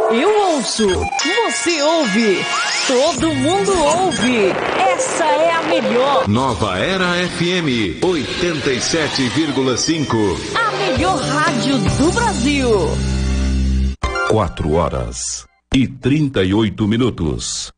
Eu ouço, você ouve, todo mundo ouve. Essa é a melhor. Nova Era FM 87,5. A melhor rádio do Brasil. 4 horas e 38 minutos.